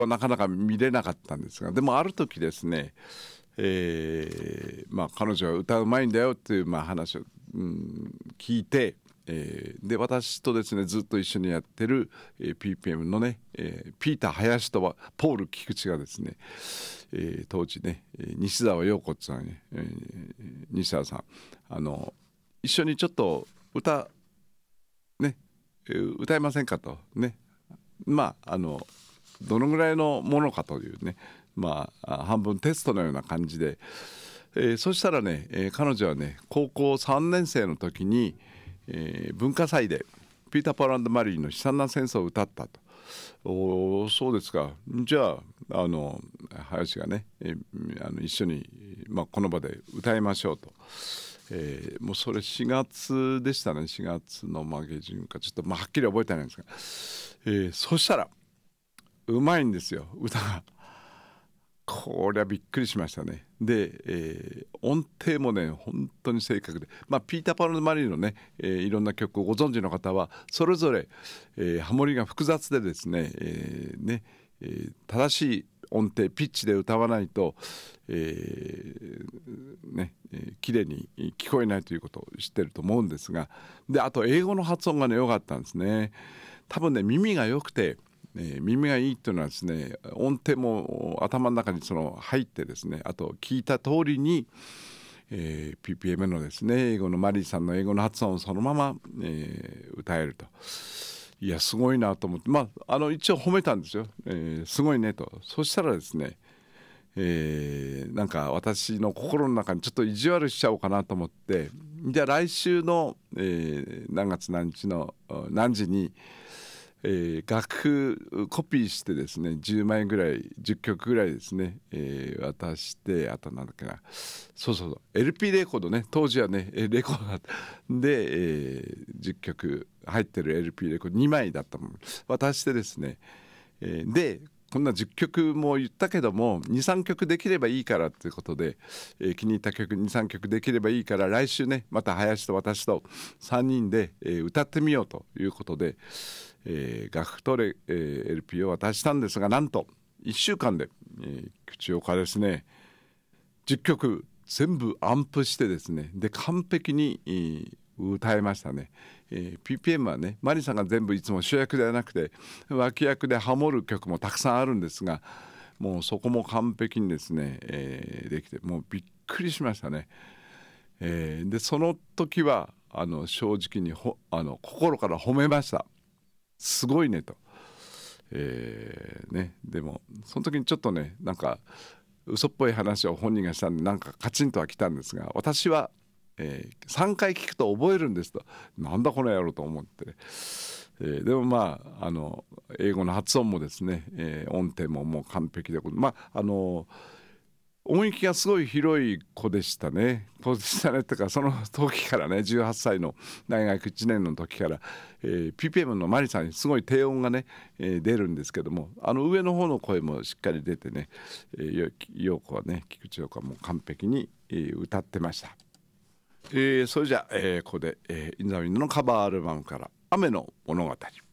なかなか見れなかったんですが、でもある時ですね、彼女は歌うまいんだよっていう話を、聞いて、で私とですねずっと一緒にやってる、PPM のね、ピーター林とはポール菊池がですね、当時ね西澤陽子さんね、西澤さん一緒にちょっと歌ね、歌えませんかとね、どのぐらいのものかというね、半分テストのような感じで、そしたらね、彼女はね高校3年生の時に、文化祭でピーター・パール&マリーの悲惨な戦争を歌ったと。そうですか、じゃあ林がね、一緒に、この場で歌いましょうと。もうそれ4月でしたね。4月の下旬かちょっとはっきり覚えてないんですが、そしたらうまいんですよ歌が。これはびっくりしましたね。で、音程もね本当に正確で、ピーター・パルマリーのね、いろんな曲をご存知の方はそれぞれ、ハモリが複雑でですね、正しい音程ピッチで歌わないと、綺麗に聞こえないということを知ってると思うんですが、であと英語の発音がね良かったんですね。多分ね耳が良くて、耳がいいというのはですね、音程も頭の中に入ってですね、あと聞いた通りに、PPM のですね英語のマリーさんの英語の発音をそのまま、歌えると。いやすごいなと思って、一応褒めたんですよ、すごいねと。そしたらですね、なんか私の心の中にちょっと意地悪しちゃおうかなと思って、じゃあ来週の、何月何日の何時に、楽譜コピーしてですね10枚ぐらい10曲ぐらいですね、渡して、あとなんだっけな、そう LP レコードね、当時はねレコードだったで、10曲入ってる LP レコード2枚だったもの渡してですね、でこんな10曲も言ったけども 2,3 曲できればいいからということで、気に入った曲 2,3 曲できればいいから来週ねまた林と私と3人で、歌ってみようということで、楽譜とLP を渡したんですが、なんと1週間で、口岡ですね10曲全部アンプしてですね、で完璧に、歌えましたね。PPM はねマリさんが全部いつも主役ではなくて脇役でハモる曲もたくさんあるんですが、もうそこも完璧にですね、できてもうびっくりしましたね。でその時は正直に心から褒めました。すごいねと。でもその時にちょっとねなんか嘘っぽい話を本人がしたんでなんかカチンとは来たんですが、私は、3回聞くと覚えるんですと。なんだこの野郎と思って、でも英語の発音もですね、音程ももう完璧で、音域がすごい広い子でしたね。子でしたねってかその時からね18歳の大学1年の時から、PPM のマリさんにすごい低音がね、出るんですけども、上の方の声もしっかり出てね、陽子はね菊池陽子はもう完璧に、歌ってました。それじゃあ、ここで、インザウィンドのカバーアルバムから雨の物語。